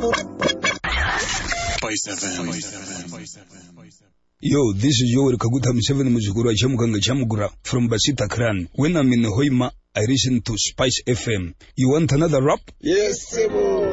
Yo, this is Yoweri Kaguta Museveni Muzukuru wa Chamukanga Chamugura from Basita Kran. When I'm in Hoima, I listen to Spice FM. You want another rap? Yes, sir.